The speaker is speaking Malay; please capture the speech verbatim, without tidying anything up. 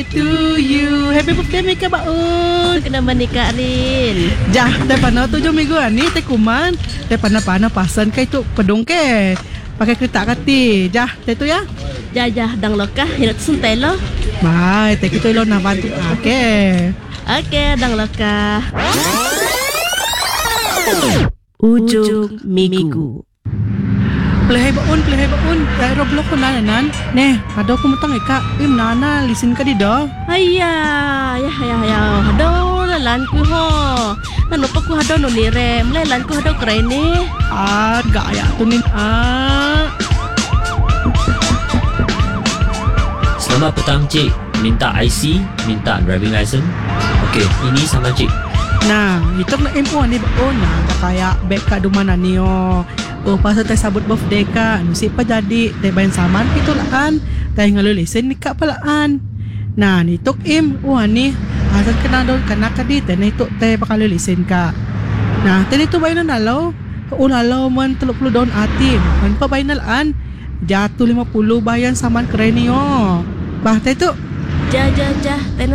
To you. Happy birthday Mika baun. Kena menikah Rin. Jah, teh pana tujuh minggu ani teh kuman. Teh pana-pana pasan kai tu pedung ke. Pakai kereta kati. Jah, teh tu ya. Jajah dang lokah hirat sentai lo. Bye, teh kita lo nak bantu ake. Okey, dang lokah. Ujung minggu. Play baun, play baun. Kaya Roblox ko na nan. Neh, kado ko mutang ika. Im nana, listen ka di do. Ayah, ya ya ya. Hado lalan ku ho. Nanu pa ku hado no nire. Mulai lan ku hado keren ni. Ah, gaya tu nin. Ah. Selamat petang cik. Minta I C, minta driving license. Okey, ini sama cik. Nah, itu na info ni baun. Nah, kaya bek ka dumana niyo. Oh, pasal teh sabut birthday ka. Nusi pa jadi teh bayan saman itu laan. Teh ngalulisen ni ka palaan. Nah, ni tok im. Wah ni. Asal kena daun kena ka di. Teh ni tok teh pakalulisen ka. Nah, teh itu bayan na nalaw. Kaulalaw man teluk puluh daun atim. Man pa bayan na laan. Jatuh lima puluh bayan saman keren niyo. Bah, teh tu. Jah jah jah.